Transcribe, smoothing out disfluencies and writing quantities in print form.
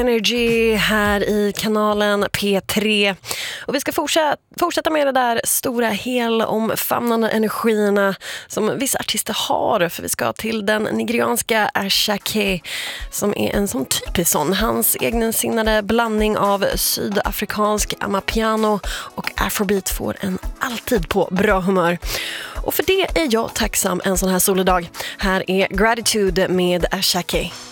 Energy här i kanalen P3. Och vi ska fortsätta med det där stora helomfamnande energierna som vissa artister har. För vi ska till den nigerianska Asake som är en sån typisk sån. Hans egensinnade blandning av sydafrikansk amapiano och afrobeat får en alltid på bra humör. Och för det är jag tacksam en sån här solidag. Här är Gratitude med Asake.